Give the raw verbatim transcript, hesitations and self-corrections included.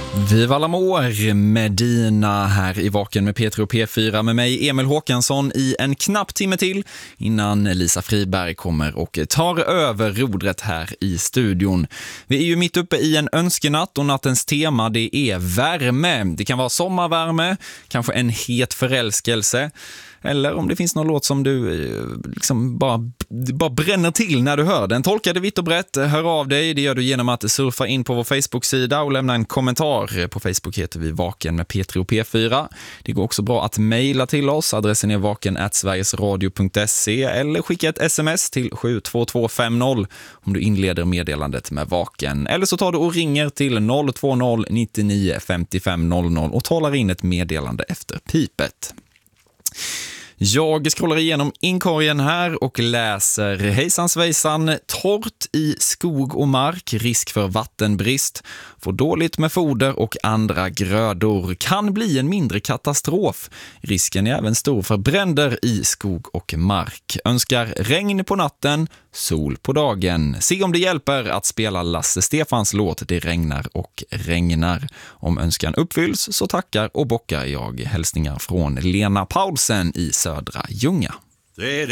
Viva l'amour, Medina här i Vaken med Peter och P fyra med mig Emil Håkansson i en knapp timme till innan Lisa Friberg kommer och tar över rodret här i studion. Vi är ju mitt uppe i en önskenatt och nattens tema det är värme. Det kan vara sommarvärme, kanske en het förälskelse. Eller om det finns någon låt som du liksom bara, bara bränner till när du hör den. Tolka det vitt och brett, hör av dig. Det gör du genom att surfa in på vår Facebook-sida och lämna en kommentar. På Facebook heter vi Vaken med Peter och P fyra. Det går också bra att mejla till oss. Adressen är vaken at sverigesradio punkt se eller skicka ett sms till sju två två fem noll om du inleder meddelandet med Vaken. Eller så tar du och ringer till noll två noll nio nio fem fem noll noll och talar in ett meddelande efter pipet. Jag scrollar igenom inkorgen här och läser hejsan svejsan, torrt i skog och mark, risk för vattenbrist, får dåligt med foder och andra grödor, kan bli en mindre katastrof. Risken är även stor för bränder i skog och mark. Önskar regn på natten, sol på dagen. Se om det hjälper att spela Lasse Stefans låt Det regnar och regnar. Om önskan uppfylls så tackar och bockar jag. Hälsningar från Lena Paulsen i Södra Ljunga.